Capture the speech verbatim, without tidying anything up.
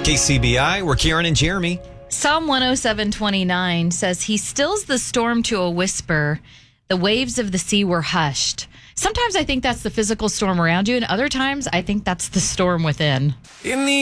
K C B I, we're Kieran and Jeremy. Psalm one oh seven twenty-nine says, He stills the storm to a whisper. The waves of the sea were hushed. Sometimes I think that's the physical storm around you, and other times I think that's the storm within. In the